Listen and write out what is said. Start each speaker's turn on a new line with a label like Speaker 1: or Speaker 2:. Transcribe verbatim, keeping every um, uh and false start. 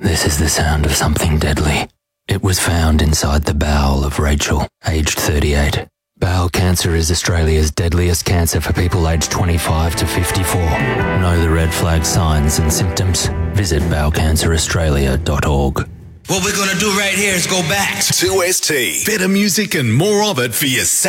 Speaker 1: This is the sound of something deadly. It was found inside the bowel of Rachel, aged thirty-eight. Bowel cancer is Australia's deadliest cancer for people aged twenty-five to fifty-four. Know the red flag signs and symptoms? Visit bowel cancer australia dot org.
Speaker 2: What we're gonna do right here is go back
Speaker 3: to S T. Better music and more of it for your